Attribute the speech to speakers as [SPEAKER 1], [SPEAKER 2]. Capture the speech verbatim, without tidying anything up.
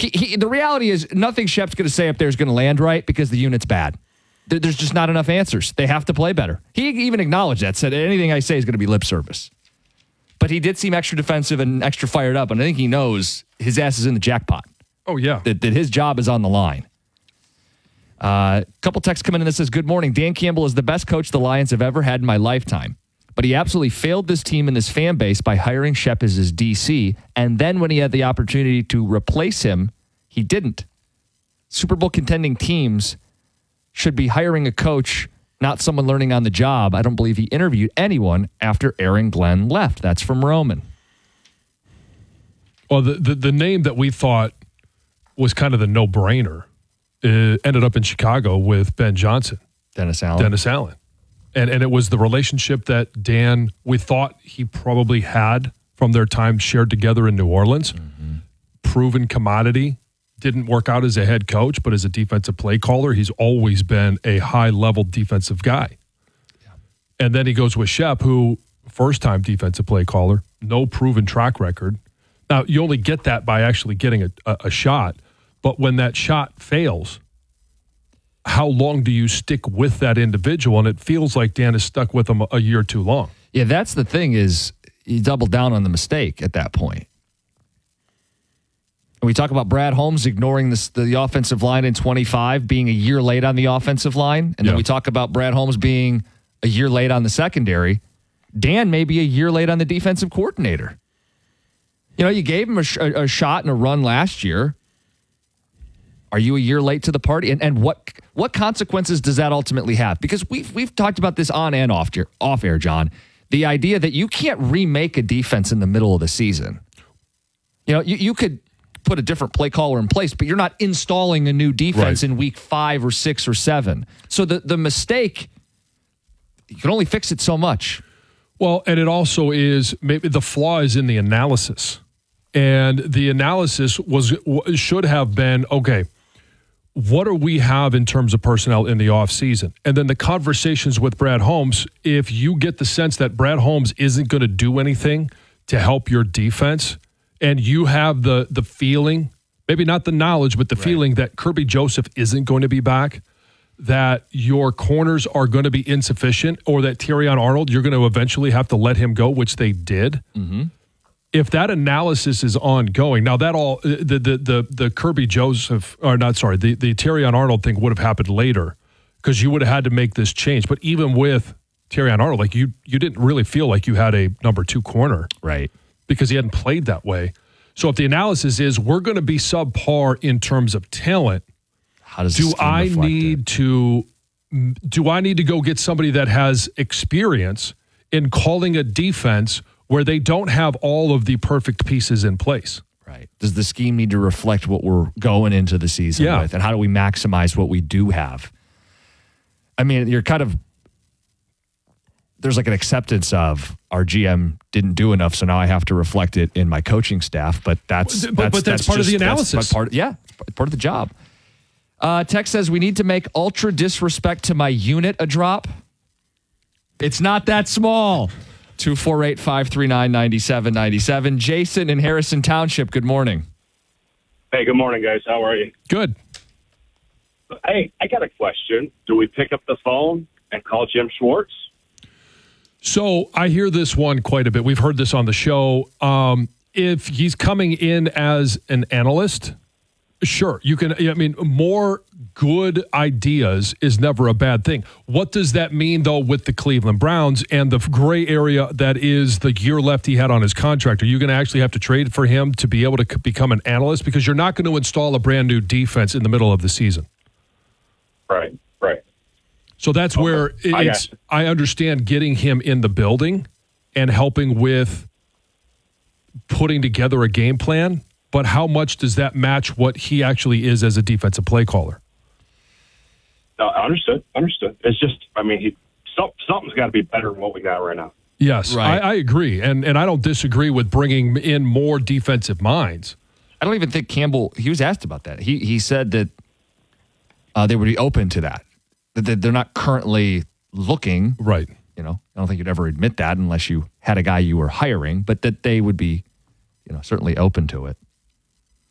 [SPEAKER 1] he, he, the reality is nothing Shep's going to say up there is going to land right because the unit's bad. There, there's just not enough answers. They have to play better. He even acknowledged that, said anything I say is going to be lip service. But he did seem extra defensive and extra fired up, and I think he knows his ass is in the jackpot.
[SPEAKER 2] Oh, yeah.
[SPEAKER 1] That, that his job is on the line. A uh, couple texts coming in that says, good morning. Dan Campbell is the best coach the Lions have ever had in my lifetime. But he absolutely failed this team and this fan base by hiring Shep as his D C. And then when he had the opportunity to replace him, he didn't. Super Bowl contending teams should be hiring a coach, not someone learning on the job. I don't believe he interviewed anyone after Aaron Glenn left. That's from Roman.
[SPEAKER 2] Well, the, the, the name that we thought was kind of the no-brainer uh, ended up in Chicago with Ben Johnson.
[SPEAKER 1] Dennis Allen.
[SPEAKER 2] Dennis Allen. And and it was the relationship that Dan, we thought he probably had from their time shared together in New Orleans. Mm-hmm. Proven commodity. Didn't work out as a head coach, but as a defensive play caller, he's always been a high-level defensive guy. Yeah. And then he goes with Shep, who, first-time defensive play caller, no proven track record. Now, you only get that by actually getting a, a, a shot, but when that shot fails, how long do you stick with that individual? And it feels like Dan is stuck with him a year too long.
[SPEAKER 1] Yeah, that's the thing is he doubled down on the mistake at that point. And we talk about Brad Holmes ignoring this, the offensive line in twenty-five, being a year late on the offensive line. And yeah. then we talk about Brad Holmes being a year late on the secondary. Dan may be a year late on the defensive coordinator. You know, you gave him a, sh- a shot and a run last year. Are you a year late to the party? And and what what consequences does that ultimately have? Because we've we've talked about this on and off air, off air, John. The idea that you can't remake a defense in the middle of the season. You know, you, you could put a different play caller in place, but you're not installing a new defense right. in week five or six or seven. So the, the mistake, you can only fix it so much.
[SPEAKER 2] Well, and it also is, maybe the flaw is in the analysis. And the analysis was should have been, okay, what do we have in terms of personnel in the offseason? And then the conversations with Brad Holmes, if you get the sense that Brad Holmes isn't going to do anything to help your defense, and you have the the feeling, maybe not the knowledge, but the right. feeling that Kirby Joseph isn't going to be back, that your corners are going to be insufficient, or that Terrion Arnold, you're going to eventually have to let him go, which they did. Mm-hmm. If that analysis is ongoing, now that all the the the, the Kirby Joseph, or not sorry, the, the Terrion Arnold thing would have happened later because you would have had to make this change. But even with Terrion Arnold, like you you didn't really feel like you had a number two corner.
[SPEAKER 1] Right.
[SPEAKER 2] Because he hadn't played that way. So if the analysis is we're going to be subpar in terms of talent,
[SPEAKER 1] how does
[SPEAKER 2] do I need it? to do I need to go get somebody that has experience in calling a defense where they don't have all of the perfect pieces in place?
[SPEAKER 1] Right. Does the scheme need to reflect what we're going into the season
[SPEAKER 2] yeah.
[SPEAKER 1] with? And how do we maximize what we do have? I mean, you're kind of, there's like an acceptance of our G M didn't do enough, so now I have to reflect it in my coaching staff. But that's,
[SPEAKER 2] but,
[SPEAKER 1] that's,
[SPEAKER 2] but that's,
[SPEAKER 1] that's
[SPEAKER 2] part
[SPEAKER 1] just,
[SPEAKER 2] of the analysis.
[SPEAKER 1] Part, yeah, part of the job. Uh, Tex says, we need to make ultra disrespect to my unit a drop. It's not that small. two four eight, five three nine, nine seven nine seven. Jason in Harrison Township, good morning.
[SPEAKER 3] Hey, good morning, guys. How are you?
[SPEAKER 2] Good.
[SPEAKER 3] Hey, I got a question. Do we pick up the phone and call Jim Schwartz?
[SPEAKER 2] So I hear this one quite a bit. We've heard this on the show. Um, if he's coming in as an analyst, sure, you can. I mean, more good ideas is never a bad thing. What does that mean, though, with the Cleveland Browns and the gray area that is the year left he had on his contract? Are you going to actually have to trade for him to be able to become an analyst? Because you're not going to install a brand new defense in the middle of the season.
[SPEAKER 3] Right, right.
[SPEAKER 2] So that's okay. where it's. I, I understand getting him in the building and helping with putting together a game plan. But how much does that match what he actually is as a defensive play caller?
[SPEAKER 3] No, understood. Understood. It's just, I mean, he, something's got to be better than what we got right now.
[SPEAKER 2] Yes, right. I, I agree. And and I don't disagree with bringing in more defensive minds.
[SPEAKER 1] I don't even think Campbell, he was asked about that. He he said that uh, they would be open to that. That they're not currently looking.
[SPEAKER 2] Right.
[SPEAKER 1] You know, I don't think you'd ever admit that unless you had a guy you were hiring, but that they would be, you know, certainly open to it.